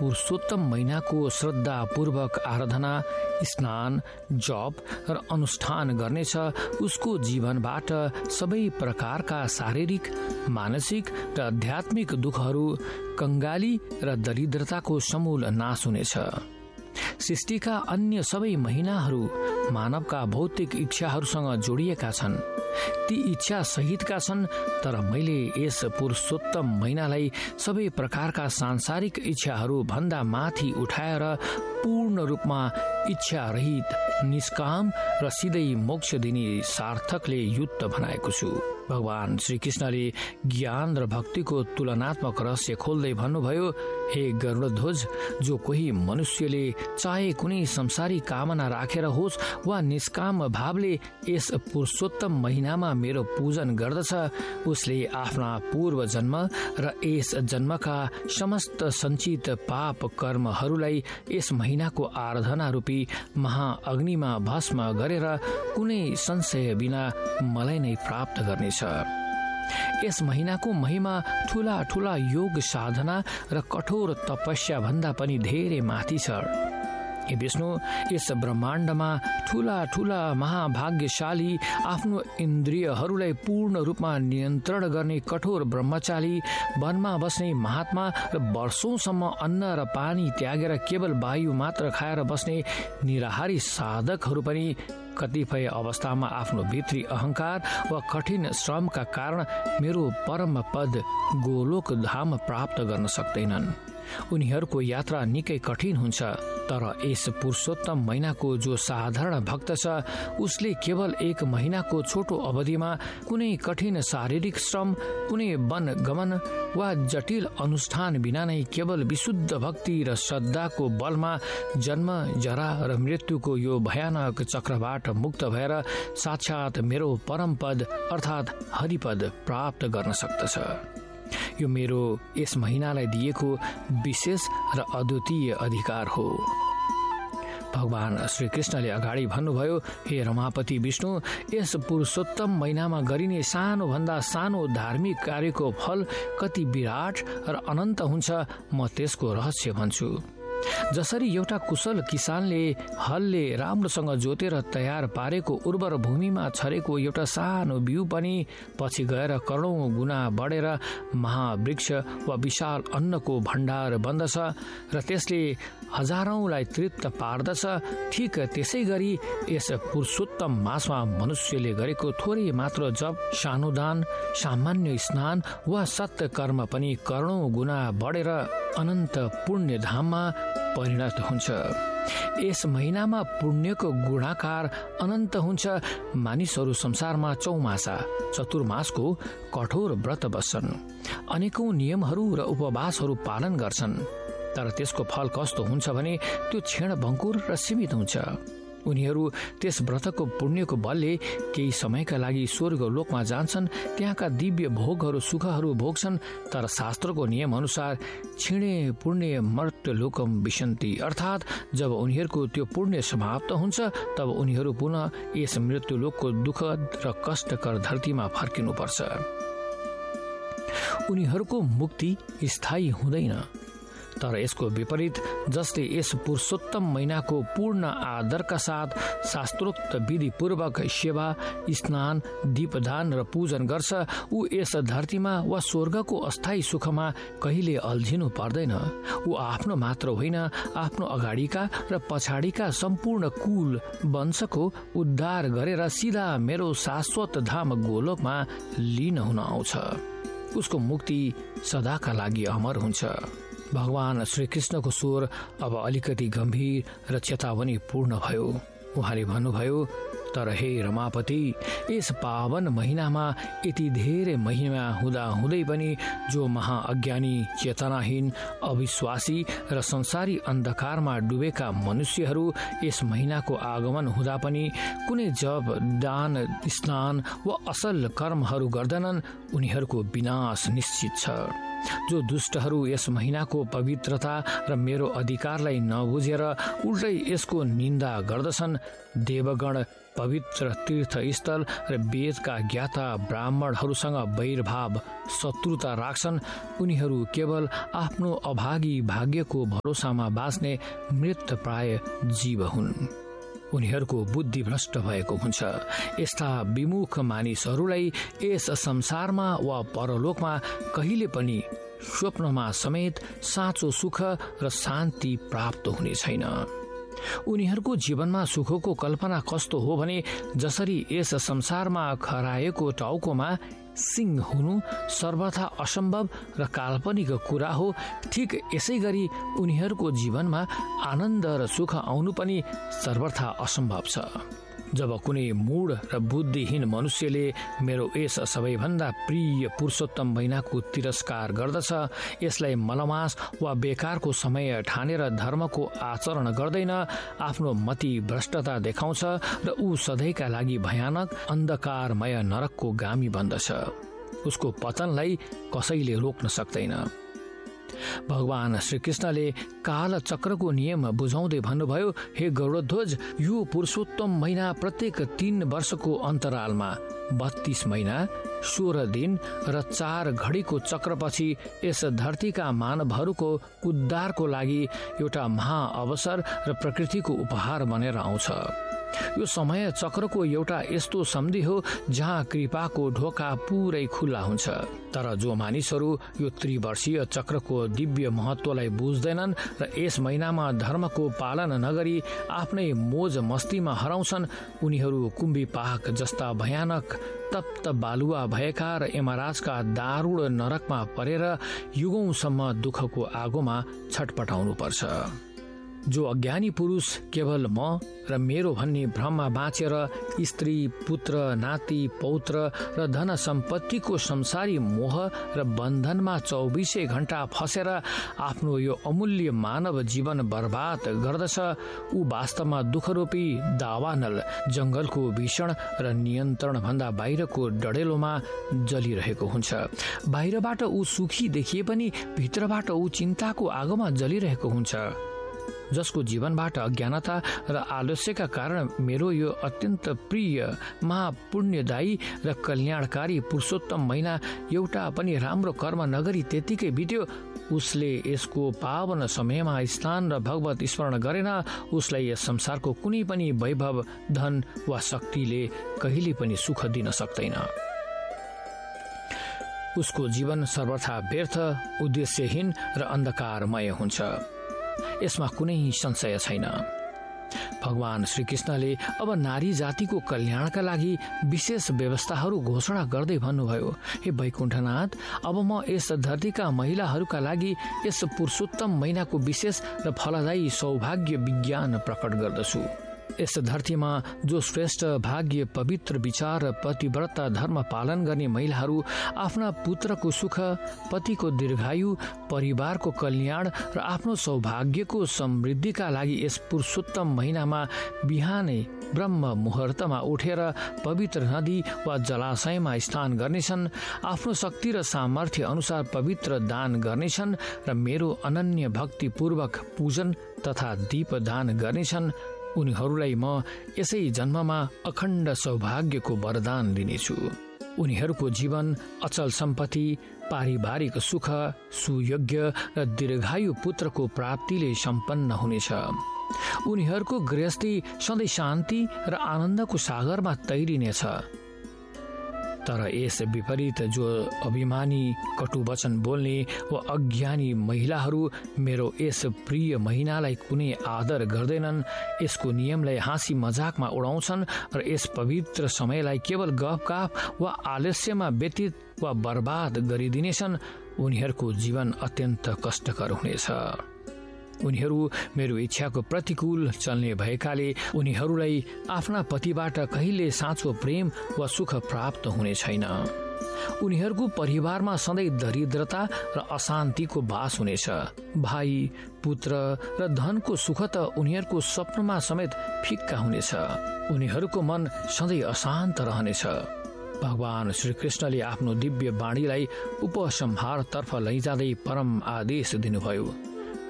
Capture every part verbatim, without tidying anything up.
पुरुषोत्तम महिनाको श्रद्धापूर्वक आराधना, स्नान, जप र अनुष्ठान गर्नेछ, उसको जीवनबाट सबै प्रकारका शारीरिक, मानसिक र आध्यात्मिक दुःखहरू, कंगाली र दरिद्रताको समूल नाश हुनेछ। सृष्टिका अन्य सबै महिनाहरू मानवका भौतिक इच्छाहरूसँग जोडिएका छन्, ती इच्छा सहितका छन्, तर मैले यस पुरुषोत्तम महिनालाई सबै प्रकारका सांसारिक इच्छाहरू भन्दा माथि उठाएर पूर्ण रूपमा इच्छा रहित, निष्काम र सिधै मोक्ष दिने सार्थकले युक्त बनाएको छु। भगवान श्री कृष्णले ज्ञान र भक्तिको तुलनात्मक रहस्य खोल्दै भन्नुभयो, हे गरुडध्वज, जो कोही मनुष्यले चाहे कुनै संसारी कामना राखेर होस् वा निष्काम भावले यस पुरुषोत्तम महिनामा मेरो पूजन गर्दछ, उसले आफ्ना पूर्व जन्म र यस जन्मका समस्त सञ्चित पाप कर्महरूलाई यस महिनाको आराधना रूपी महाअग्निमा भस्म गरेर कुनै संशय बिना मलाई नै प्राप्त गर्नेछ। यस महिनाको महिमा ठूला ठूला योग साधना र कठोर तपस्या भन्दा पनि धेरै माथि छ। हे विष्णु, यस ब्रह्माण्डमा ठूला ठूला महाभाग्यशाली, आफ्नो इन्द्रियहरूलाई पूर्ण रूपमा नियन्त्रण गर्ने कठोर ब्रह्मचारी, वनमा बस्ने महात्मा र वर्षौंसम्म अन्न र पानी त्यागेर केवल वायु मात्र खाएर बस्ने निराहारी साधकहरू पनि कतिपय अवस्थामा आफ्नो भित्री अहंकार वा कठिन श्रमका कारण मेरो परम पद गोलोक धाम प्राप्त गर्न सक्दैनन्। उनीहरूको यात्रा निकै कठिन हुन्छ, तर यस पुरुषोत्तम महिनाको जो साधारण भक्त छ, उसले केवल एक महिनाको छोटो अवधिमा कुनै कठिन शारीरिक श्रम, कुनै वन गमन वा जटिल अनुष्ठान बिना नै केवल विशुद्ध भक्ति र श्रद्धाको बलमा जन्म, जरा र मृत्युको यो भयानक चक्रबाट मुक्त भएर साक्षात मेरो परम पद अर्थात् हरिपद प्राप्त गर्न सक्दछ। यो मेरो यस महिनालाई दिएको विशेष र अद्वितीय अधिकार हो। भगवान श्री कृष्णले अगाडि भन्नुभयो, हे रमापति विष्णु, यस पुरुषोत्तम महिनामा गरिने सानो भन्दा सानो धार्मिक कार्यको फल कति विराट र अनन्त हुन्छ, म त्यसको रहस्य भन्छु। जसरी एउटा कुशल किसानले हलले राम्रोसँग जोतेर तयार पारेको उर्वर भूमिमा छरेको एउटा सानो बिउ पनि पछि गएर करोडौं गुणा बढेर महावृक्ष वा विशाल अन्नको भण्डार बन्दछ र त्यसले हजारौंलाई तृप्त पार्दछ, ठिक त्यसै गरी यस पुरुषोत्तम मासमा मनुष्यले गरेको थोरै मात्र जप, सानो दान, सामान्य स्नान वा सत्य कर्म पनि करोडौं गुणा बढेर अनन्त पुण्य धाममा परिणत हुन्छ। यस महिनामा पुण्यको गुणाकार अनन्त हुन्छ। मानिसहरू संसारमा चौमासा चतुर्मासको कठोर व्रत बस्छन्, अनेकौं नियमहरू र उपवासहरू पालन गर्छन्, तर त्यसको फल कस्तो हुन्छ भने त्यो क्षण भङ्कुर र सीमित हुन्छ। उनीहरू त्यस व्रतको पुण्यको बलले केही समयका लागि स्वर्ग लोकमा जान्छन्, त्यहाँका दिव्य भोगहरू सुखहरू भोग्छन्, तर शास्त्रको नियम अनुसार क्षीणे पुण्य मर्त्य लोकम विशन्ति, अर्थात् जब उनीहरूको त्यो पुण्य समाप्त हुन्छ तब उनीहरू पुनः यस मृत्यु लोकको दुःखद र कष्टकर धरतीमा फर्किनुपर्छ। उनीहरूको मुक्ति स्थायी हुँदैन। तर यसको विपरीत जसले यस पुरुषोत्तम महिनाको पूर्ण आदरका साथ शास्त्रोक्त विधि पूर्वक सेवा, स्नान, दीपदान र पूजन गर्छ, ऊ यस धरतीमा वा स्वर्गको अस्थायी सुखमा कहिले अल्झिनु पर्दैन। ऊ आफ्नो मात्र होइन, आफ्नो अगाडिका र पछाडिका सम्पूर्ण कुल वंशको उद्धार गरेर सिधा मेरो शाश्वत धाम गोलोकमा लीन हुन आउँछ। उसको मुक्ति सदाका लागि अमर हुन्छ। भगवान श्री कृष्णको स्वर अब अलिकति गम्भीर र चेतावनी पूर्ण भयो। उहाँले भन्नुभयो, तर हे रमापति, यस पावन महिनामा यति धेरै महिमा हुँदा हुँदै पनि जो महाअज्ञानी, चेतनाहीन, अविश्वासी र संसारी अन्धकारमा डुबेका मनुष्यहरू यस महिनाको आगमन हुँदा पनि कुनै जप, दान, स्नान वा असल कर्महरू गर्दैनन्, उनीहरूको विनाश निश्चित छ। जो दुष्टहरू यस महिनाको पवित्रता र मेरो अधिकारलाई नबुझेर उल्टै यसको निन्दा गर्दछन्, देवगण पवित्र तीर्थस्थल र वेदका ज्ञाता ब्राह्मणहरूसँग वैरभाव शत्रुता राख्छन्, उनीहरू केवल आफ्नो अभागी भाग्यको भरोसामा बाँच्ने मृतप्राय जीव हुन्। उनीहरूको बुद्धि भ्रष्ट भएको हुन्छ। यस्ता विमुख मानिसहरूलाई यस संसारमा वा परलोकमा कहिले पनि स्वप्नमा समेत साँचो सुख र शान्ति प्राप्त हुने छैन। उनीहरूको जीवनमा सुखको कल्पना कस्तो हो भने जसरी यस संसारमा खराएको टाउकोमा सिंह हुनु सर्वथा असम्भव र काल्पनिक कुरा हो, ठिक यसै गरी उनीहरूको जीवनमा आनन्द र सुख आउनु पनि सर्वथा असम्भव छ। जब कुनै मूढ र बुद्धिहीन मनुष्यले मेरो यस सबैभन्दा प्रिय पुरुषोत्तम महिनाको तिरस्कार गर्दछ, यसलाई मलमास वा बेकारको समय ठानेर धर्मको आचरण गर्दैन, आफ्नो मति भ्रष्टता देखाउँछ र ऊ सधैँका लागि भयानक अन्धकारमय नरकको गामी बन्दछ। उसको पतनलाई कसैले रोक्न सक्दैन। भगवान श्रीकृष्णले काल चक्रको नियम बुझाउँदै भन्नुभयो, हे गरुडध्वज, यो पुरुषोत्तम महिना प्रत्येक तीन वर्षको अन्तरालमा बत्तीस महिना सोह्र दिन र चार घडीको चक्रपछि यस धरतीका मानवहरूको उद्धारको लागि एउटा महाअवसर र प्रकृतिको उपहार बनेर आउँछ। यो समय चक्रको एउटा यस्तो सन्धि हो जहाँ कृपाको ढोका पुरै खुल्ला हुन्छ। तर जो मानिसहरू यो त्रिवर्षीय चक्रको दिव्य महत्वलाई बुझ्दैनन् र यस महिनामा धर्मको पालन नगरी आफ्नै मोज मस्तीमा हराउँछन्, उनीहरू कुम्भी पाक जस्ता भयानक तप्त बालुवा भएका र यमराजका दारुण नरकमा परेर युगौंसम्म दुःखको आगोमा छटपटाउनु पर्छ। जो अज्ञानी पुरुष केवल म र मेरो भन्ने भ्रममा बाँचेर स्त्री, पुत्र, नाति, पौत्र र धन सम्पत्तिको संसारी मोह र बन्धनमा चौबिसै घण्टा फसेर आफ्नो यो अमूल्य मानव जीवन बर्बाद गर्दछ, ऊ वास्तवमा दुःखरूपी दावानल जंगलको भीषण र नियन्त्रण भन्दा बाहिरको डडेलोमा जलिरहेको हुन्छ। बाहिरबाट ऊ सुखी देखिए पनि भित्रबाट ऊ चिन्ताको आगोमा जलिरहेको हुन्छ। जसको जीवनबाट अज्ञानता र आलस्यका कारण मेरो यो अत्यन्त प्रिय महापुण्यदायी र कल्याणकारी पुरुषोत्तम महिना एउटा पनि राम्रो कर्म नगरी त्यतिकै बित्यो, उसले यसको पावन समयमा स्नान र भगवत स्मरण गरेन, उसलाई यस संसारको कुनै पनि वैभव, धन वा शक्तिले कहिले पनि सुख दिन सक्दैन। उसको जीवन सर्वथा व्यर्थ, उद्देश्यहीन र अन्धकारमय हुन्छ। यसमा कुनै संशय छैन। भगवान श्रीकृष्णले अब नारी जातिको कल्याणका लागि विशेष व्यवस्थाहरू घोषणा गर्दै भन्नुभयो, हे वैकुण्ठनाथ, अब म यस धरतीका महिलाहरूका लागि यस पुरुषोत्तम महिनाको विशेष र फलदायी सौभाग्य विज्ञान प्रकट गर्दछु। यस धरतीमा जो श्रेष्ठ भाग्य, पवित्र विचार र पतिव्रता धर्म पालन गर्ने महिलाहरू आफ्ना पुत्रको सुख, पतिको दीर्घायु, परिवारको कल्याण र आफ्नो सौभाग्यको समृद्धिका लागि यस पुरुषोत्तम महिनामा बिहानै ब्रह्म मुहूर्तमा उठेर पवित्र नदी वा जलाशयमा स्नान गर्नेछन्, आफ्नो शक्ति र सामर्थ्य अनुसार पवित्र दान गर्नेछन् र मेरो अनन्य भक्तिपूर्वक पूजन तथा दीप दान गर्नेछन्, उनीहरूलाई म यसै जन्ममा अखण्ड सौभाग्यको वरदान दिनेछु। उनीहरूको जीवन अचल सम्पत्ति, पारिवारिक सुख, सुयोग्य र दीर्घायु पुत्रको प्राप्तिले सम्पन्न हुनेछ। उनीहरूको गृहस्थी सधैँ शान्ति र आनन्दको सागरमा तैरिनेछ। तर यस विपरीत जो अभिमानी, कटु वचन बोल्ने वा अज्ञानी महिलाहरू मेरो यस प्रिय महिनालाई कुनै आदर गर्दैनन्, यसको नियमलाई हाँसी मजाकमा उडाउँछन् र यस पवित्र समयलाई केवल गफगाफ वा आलस्यमा व्यतीत वा बर्बाद गरिदिनेछन्, उनीहरूको जीवन अत्यन्त कष्टकर हुनेछ। उनीहरू मेरो इच्छाको प्रतिकूल चल्ने भएकाले उनीहरूलाई आफ्ना पतिबाट कहिले साँचो प्रेम वा सुख प्राप्त हुने छैन। उनीहरूको परिवारमा सधैँ दरिद्रता र अशान्तिको बास हुनेछ। भाइ, पुत्र र धनको सुख त उनीहरूको स्वप्नमा समेत फिक्का हुनेछ। उनीहरूको मन सधैँ अशान्त रहनेछ। भगवान श्रीकृष्णले आफ्नो दिव्य वाणीलाई उपसंहारतर्फ लैजाँदै परम आदेश दिनुभयो,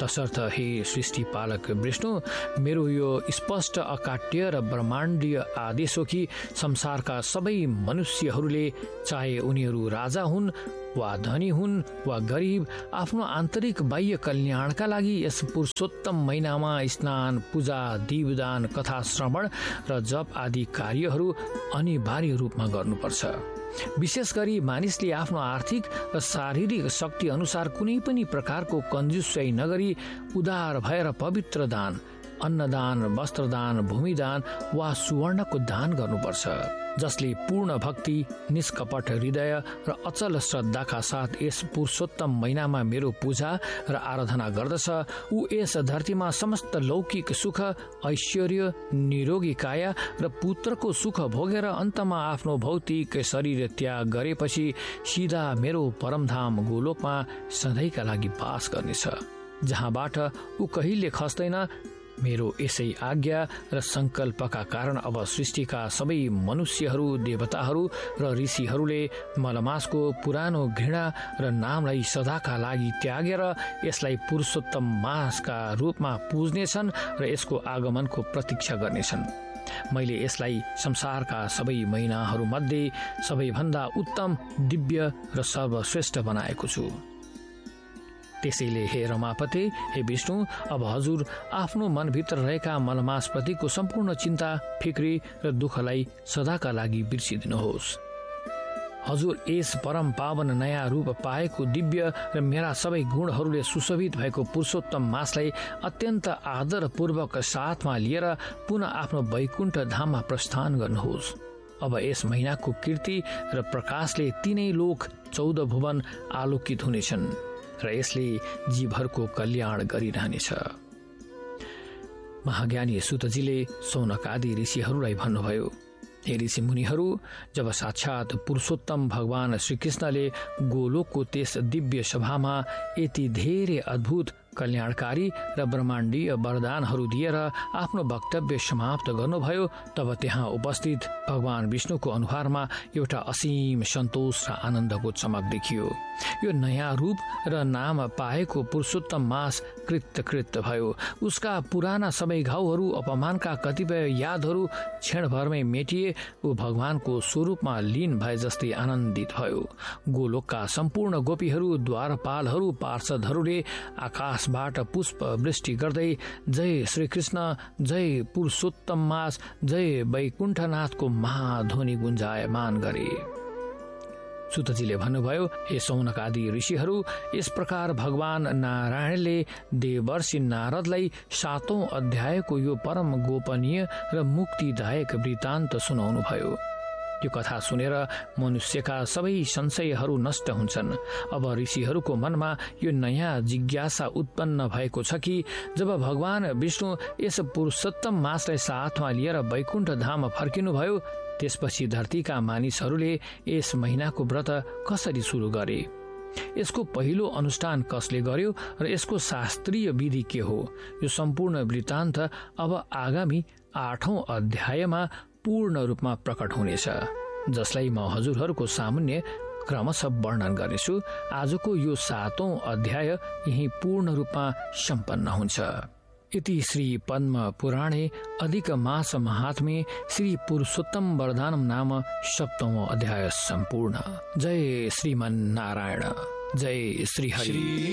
तसर्थ हे सृष्टि पालक विष्णु, मेरो यो स्पष्ट अकाट्य र ब्रह्माण्डीय आदेश हो कि संसारका सबै मनुष्यहरूले, चाहे उनीहरू राजा हुन् वा धनी हुन् वा गरिब, आफ्नो आन्तरिक बाह्य कल्याणका लागि यस पुरुषोत्तम महिनामा स्नान, पूजा, दीपदान, कथा श्रवण र जप आदि कार्यहरू अनिवार्य रूपमा गर्नुपर्छ। विशेष गरी मानिसले आफ्नो आर्थिक र शारीरिक शक्ति अनुसार कुनै पनि प्रकारको कन्जुस्याइ नगरी उदार भएर पवित्र दान, अन्नदान, वस्त्रदान, भूमिदान वा सुवर्णको दान गर्नुपर्छ। जसले पूर्ण भक्ति, निष्कपट हृदय र अचल श्रद्धाका साथ यस पुरुषोत्तम महिनामा मेरो पूजा र आराधना गर्दछ, ऊ यस धरतीमा समस्त लौकिक सुख, ऐश्वर्य, निरोगी काया र पुत्रको सुख भोगेर अन्तमा आफ्नो भौतिक शरीर त्याग गरेपछि सिधा मेरो परमधाम गोलोकमा सधैँका लागि वास गर्नेछ, जहाँबाट ऊ कहिले खस्दैन। मेरो यसै आज्ञा र संकल्पका कारण अब सृष्टिका सबै मनुष्यहरू, देवताहरू र ऋषिहरूले मलमासको पुरानो घृणा र नामलाई सदाका लागि त्यागेर यसलाई पुरुषोत्तम मासका रूपमा पूज्नेछन् र यसको आगमनको प्रतीक्षा गर्नेछन्। मैले यसलाई संसारका सबै महिनाहरूमध्ये सबैभन्दा उत्तम, दिव्य र सर्वश्रेष्ठ बनाएको छु। त्यसैले हे रमापते, हे विष्णु, अब हजुर आफ्नो मनभित्र रहेका मलमास प्रतिको सम्पूर्ण चिन्ता, फिक्री र दुःखलाई सदाका लागि बिर्सिदिनुहोस्। हजुर यस परम पावन नयाँ रूप पाएको दिव्य र मेरा सबै गुणहरूले सुशोभित भएको पुरुषोत्तम मासलाई अत्यन्त आदरपूर्वक साथमा लिएर पुनः आफ्नो वैकुण्ठ धाममा प्रस्थान गर्नुहोस्। अब यस महिनाको कीर्ति र प्रकाशले तीनै लोक, चौध भुवन आलोकित हुनेछन् र यसले जीवहरूको कल्याण गरिरहनेछ। महाज्ञानी सुतजीले सौनक आदि ऋषिहरूलाई भन्नुभयो, हे ऋषि मुनिहरू, जब साक्षात पुरुषोत्तम भगवान श्रीकृष्णले गोलोकको त्यस दिव्य सभामा यति धेरै अद्भुत, कल्याणकारी र ब्रह्माण्डीय वरदानहरू दिएर आफ्नो वक्तव्य समाप्त गर्नुभयो, तब त्यहाँ उपस्थित भगवान विष्णुको अनुहारमा एउटा असीम सन्तोष र आनन्दको चमक देखियो। यो नयाँ रूप र नाम पाएको पुरुषोत्तम मास कृतकृत भयो। उसका पुराना सबै घाउहरू, अपमानका कतिपय यादहरू क्षणभरमै मेटिए। ऊ भगवानको स्वरूपमा लीन भए जस्तै आनन्दित भयो। गोलोकका सम्पूर्ण गोपीहरू, द्वारपालहरू, पार्षदहरूले आकाश बाट पुष्प वृष्टि गर्दै जय श्रीकृष्ण, जय पुरुषोत्तम मास, जय वैकुण्ठनाथको महाध्वनि गुन्जायमान गरे। सुतजीले भन्नुभयो, हे सौनक आदि ऋषिहरू, यस प्रकार भगवान नारायणले देवर्षि नारदलाई सातौं अध्यायको यो परम गोपनीय र मुक्तिदायक वृत्तान्त सुनाउनु भयो। यो कथा सुनेर मनुष्यका सबै संशयहरू नष्ट हुन्छन्। अब ऋषिहरूको मनमा यो नयाँ जिज्ञासा उत्पन्न भएको छ कि जब भगवान विष्णु यस पुरुषोत्तम मासलाई साथमा लिएर वैकुण्ठ धाम फर्किनुभयो, त्यसपछि धरतीका मानिसहरूले यस महिनाको व्रत कसरी सुरु गरे, यसको पहिलो अनुष्ठान कसले गर्यो र यसको शास्त्रीय विधि के हो, यो सम्पूर्ण वृत्तान्त अब आगामी आठौं अध्यायमा पूर्ण रूपमा प्रकट हुनेछ, जसलाई म हजुरहरूको सामान्य क्रमशः वर्णन गर्नेछु। आजको यो सातौं अध्याय यही पूर्ण रूपमा सम्पन्न हुन्छ। इति श्री पद्म पुराणे अधिक मास महात्म्ये श्री पुरुषोत्तम वरदानम नाम सप्तमो अध्याय सम्पूर्ण। जय श्रीमन्नारायण, जय श्री हरि।